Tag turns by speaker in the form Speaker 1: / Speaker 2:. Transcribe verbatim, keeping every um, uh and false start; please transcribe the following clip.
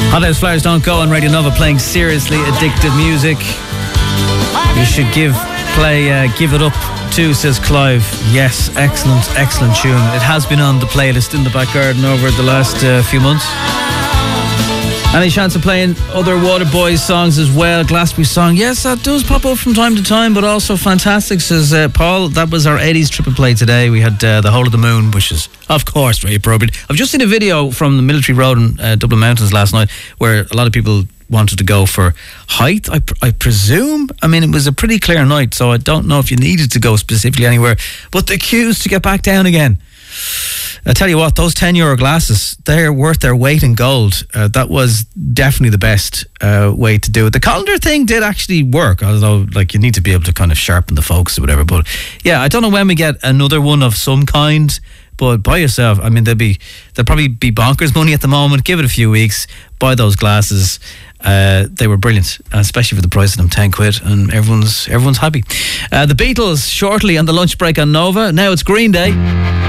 Speaker 1: Hot House Flowers Don't Go on Radio Nova, playing seriously addictive music. You should give play uh, Give It Up too, says Clive. Yes, excellent, excellent tune. It has been on the playlist in the back garden over the last uh, few months. Any chance of playing other Waterboys songs as well? Glastonbury song, yes, that does pop up from time to time, but also fantastic, says uh, Paul. That was our eighties triple play today. We had uh, The Whole of the Moon, which is, of course, very appropriate. I've just seen a video from the Military Road in uh, Dublin Mountains last night where a lot of people wanted to go for height, I, pr- I presume. I mean, it was a pretty clear night, so I don't know if you needed to go specifically anywhere, but the queues to get back down again. I tell you what, those ten euro glasses, they're worth their weight in gold. Uh, that was definitely the best uh, way to do it. The colander thing did actually work, although like you need to be able to kind of sharpen the focus or whatever. But yeah, I don't know when we get another one of some kind, but buy yourself, I mean, they'll be they'll probably be bonkers money at the moment. Give it a few weeks, buy those glasses. Uh, they were brilliant, especially for the price of them, ten quid, and everyone's everyone's happy. Uh, the Beatles shortly on the lunch break on Nova. Now it's Green Day.